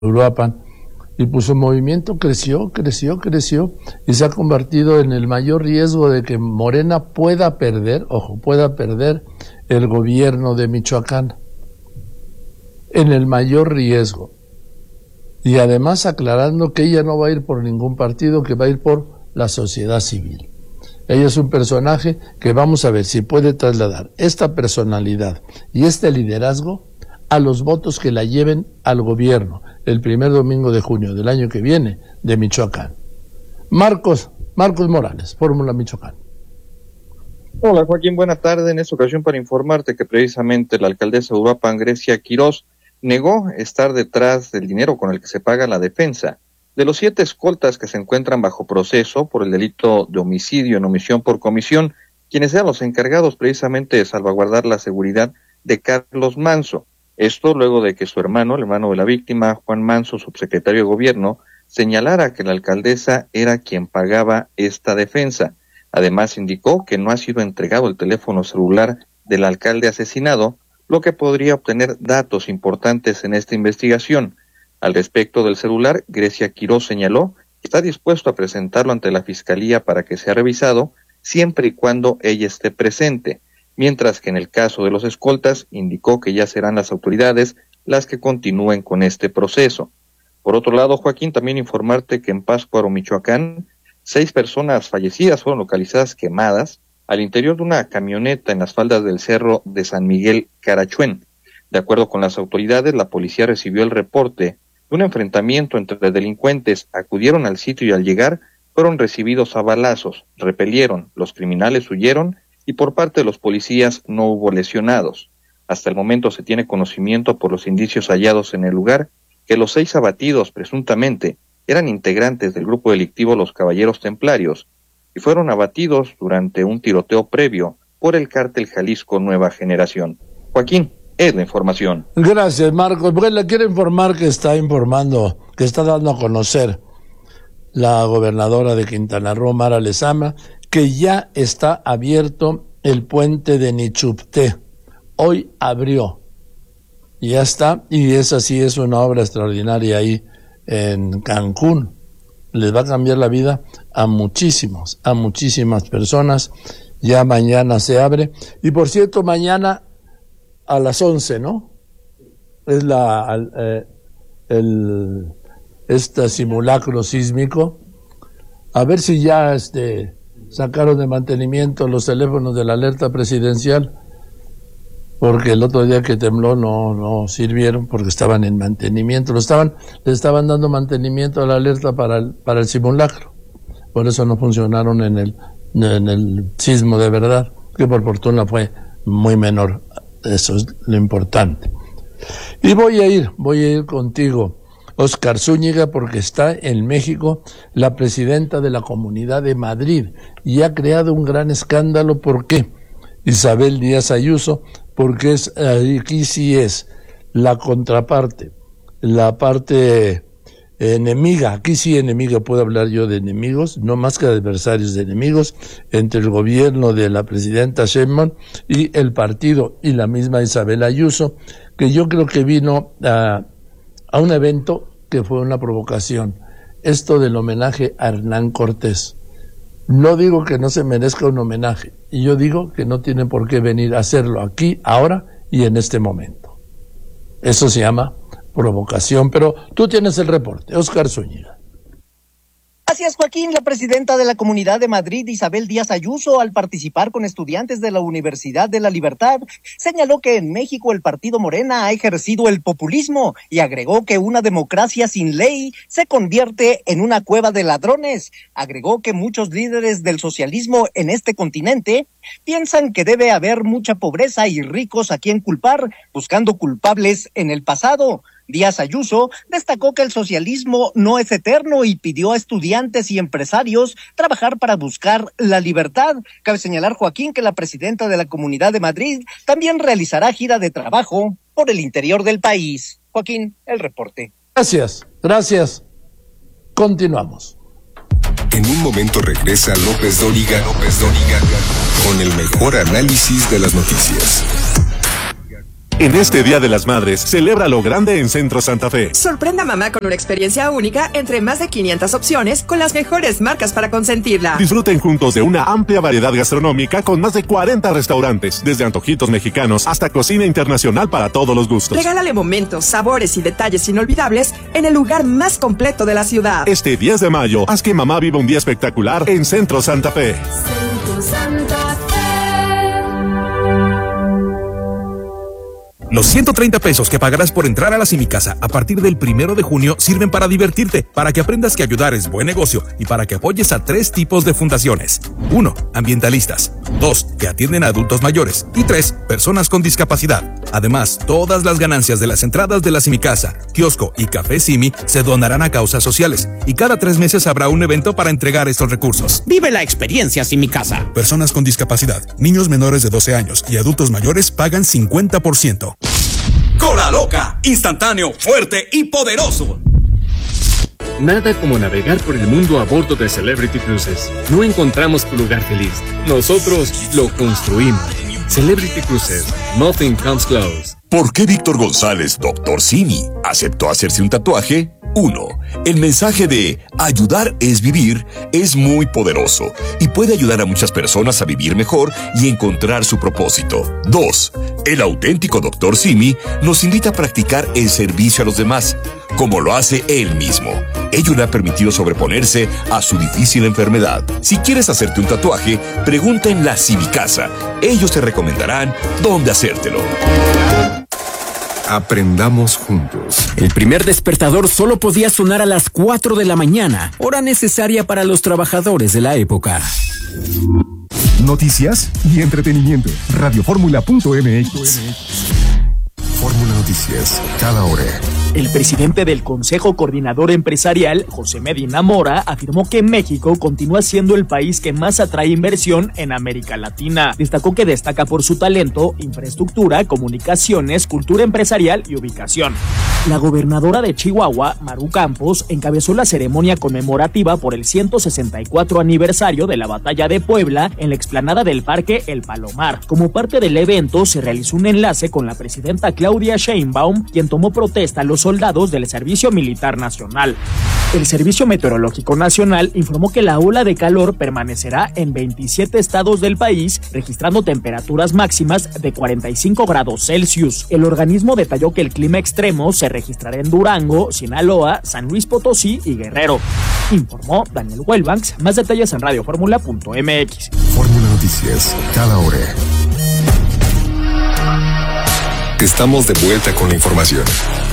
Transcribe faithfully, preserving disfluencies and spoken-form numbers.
Uruapan, y pues su movimiento creció, creció, creció, y se ha convertido en el mayor riesgo de que Morena pueda perder, ojo, pueda perder el gobierno de Michoacán, en el mayor riesgo. Y además aclarando que ella no va a ir por ningún partido, que va a ir por la sociedad civil. Ella es un personaje que vamos a ver si puede trasladar esta personalidad y este liderazgo a los votos que la lleven al gobierno el primer domingo de junio del año que viene de Michoacán. Marcos, Marcos Morales, Fórmula Michoacán. Hola Joaquín, buena tarde. En esta ocasión para informarte que precisamente la alcaldesa de Uruapan, Grecia Quirós, negó estar detrás del dinero con el que se paga la defensa de los siete escoltas que se encuentran bajo proceso por el delito de homicidio en omisión por comisión, quienes sean los encargados precisamente de salvaguardar la seguridad de Carlos Manso. Esto luego de que su hermano, el hermano de la víctima, Juan Manso, subsecretario de gobierno, señalara que la alcaldesa era quien pagaba esta defensa. Además indicó que no ha sido entregado el teléfono celular del alcalde asesinado, lo que podría obtener datos importantes en esta investigación. Al respecto del celular, Grecia Quirós señaló que está dispuesto a presentarlo ante la Fiscalía para que sea revisado, siempre y cuando ella esté presente, mientras que en el caso de los escoltas indicó que ya serán las autoridades las que continúen con este proceso. Por otro lado, Joaquín, también informarte que en Pátzcuaro, Michoacán, seis personas fallecidas fueron localizadas quemadas al interior de una camioneta en las faldas del cerro de San Miguel Carachuén. De acuerdo con las autoridades, la policía recibió el reporte de un enfrentamiento entre delincuentes. Acudieron al sitio y al llegar fueron recibidos a balazos, repelieron, los criminales huyeron y por parte de los policías no hubo lesionados. Hasta el momento se tiene conocimiento por los indicios hallados en el lugar que los seis abatidos presuntamente eran integrantes del grupo delictivo Los Caballeros Templarios y fueron abatidos durante un tiroteo previo por el cártel Jalisco Nueva Generación. Joaquín, es la información. Gracias, Marcos. Pues le quiero informar que está informando, que está dando a conocer la gobernadora de Quintana Roo, Mara Lezama, que ya está abierto el puente de Nichupté. Hoy abrió. Ya está, y esa sí es una obra extraordinaria ahí en Cancún. Les va a cambiar la vida a muchísimos, a muchísimas personas. Ya mañana se abre. Y por cierto, mañana a las once, ¿no? Es la eh, el este simulacro sísmico. A ver si ya este sacaron de mantenimiento los teléfonos de la alerta presidencial, porque el otro día que tembló no no sirvieron porque estaban en mantenimiento, lo estaban le estaban dando mantenimiento a la alerta para el, para el simulacro. Por eso no funcionaron en el en el sismo de verdad, que por fortuna fue muy menor. Eso es lo importante. Y voy a ir, voy a ir contigo, Óscar Zúñiga, porque está en México la presidenta de la Comunidad de Madrid y ha creado un gran escándalo. ¿Por qué? Isabel Díaz Ayuso, porque es, aquí sí es la contraparte, la parte enemiga, aquí sí enemiga, puedo hablar yo de enemigos, no más que adversarios de enemigos, entre el gobierno de la presidenta Sheinbaum y el partido y la misma Isabel Ayuso, que yo creo que vino a, a un evento que fue una provocación, esto del homenaje a Hernán Cortés. No digo que no se merezca un homenaje, y yo digo que no tiene por qué venir a hacerlo aquí, ahora y en este momento. Eso se llama provocación, pero tú tienes el reporte, Óscar Zúñiga. Gracias, Joaquín. La presidenta de la Comunidad de Madrid, Isabel Díaz Ayuso, al participar con estudiantes de la Universidad de la Libertad, señaló que en México el partido Morena ha ejercido el populismo y agregó que una democracia sin ley se convierte en una cueva de ladrones. Agregó que muchos líderes del socialismo en este continente piensan que debe haber mucha pobreza y ricos a quien culpar, buscando culpables en el pasado. Díaz Ayuso destacó que el socialismo no es eterno y pidió a estudiantes y empresarios trabajar para buscar la libertad. Cabe señalar, Joaquín, que la presidenta de la Comunidad de Madrid también realizará gira de trabajo por el interior del país. Joaquín, el reporte. Gracias, gracias. Continuamos. En un momento regresa López Dóriga, López Dóriga, con el mejor análisis de las noticias. En este Día de las Madres, celebra lo grande en Centro Santa Fe. Sorprenda a mamá con una experiencia única entre más de quinientas opciones con las mejores marcas para consentirla. Disfruten juntos de una amplia variedad gastronómica con más de cuarenta restaurantes, desde antojitos mexicanos hasta cocina internacional para todos los gustos. Regálale momentos, sabores y detalles inolvidables en el lugar más completo de la ciudad. Este diez de mayo, haz que mamá viva un día espectacular en Centro Santa Fe. Centro Santa Fe. Los ciento treinta pesos que pagarás por entrar a la Simicasa a partir del primero de junio sirven para divertirte, para que aprendas que ayudar es buen negocio y para que apoyes a tres tipos de fundaciones. Uno, ambientalistas. Dos, que atienden a adultos mayores. Y tres, personas con discapacidad. Además, todas las ganancias de las entradas de la Simicasa, kiosco y café Simi se donarán a causas sociales. Y cada tres meses habrá un evento para entregar estos recursos. Vive la experiencia Simicasa. Personas con discapacidad, niños menores de doce años y adultos mayores pagan cincuenta por ciento. Cola Loca, instantáneo, fuerte y poderoso. Nada como navegar por el mundo a bordo de Celebrity Cruises. No encontramos tu lugar feliz. Nosotros lo construimos. Celebrity Cruises. Nothing comes close. ¿Por qué Víctor González, doctor Simi, aceptó hacerse un tatuaje? uno. El mensaje de ayudar es vivir es muy poderoso y puede ayudar a muchas personas a vivir mejor y encontrar su propósito. dos. El auténtico doctor Simi nos invita a practicar el servicio a los demás, como lo hace él mismo. Ello le ha permitido sobreponerse a su difícil enfermedad. Si quieres hacerte un tatuaje, pregunta en la Simicasa. Ellos te recomendarán dónde hacértelo. Aprendamos juntos. El primer despertador solo podía sonar a las cuatro de la mañana, hora necesaria para los trabajadores de la época. Noticias y entretenimiento. Radioformula punto m x. Fórmula Noticias, cada hora. El presidente del Consejo Coordinador Empresarial, José Medina Mora, afirmó que México continúa siendo el país que más atrae inversión en América Latina. Destacó que destaca por su talento, infraestructura, comunicaciones, cultura empresarial y ubicación. La gobernadora de Chihuahua, Maru Campos, encabezó la ceremonia conmemorativa por el ciento sesenta y cuatro aniversario de la Batalla de Puebla en la explanada del Parque El Palomar. Como parte del evento, se realizó un enlace con la presidenta Claudia Sheinbaum, quien tomó protesta a los soldados del Servicio Militar Nacional. El Servicio Meteorológico Nacional informó que la ola de calor permanecerá en veintisiete estados del país, registrando temperaturas máximas de cuarenta y cinco grados Celsius. El organismo detalló que el clima extremo se registrará en Durango, Sinaloa, San Luis Potosí y Guerrero. Informó Daniel Wellbanks. Más detalles en radioformula punto m x. Fórmula Noticias, cada hora. Estamos de vuelta con la información.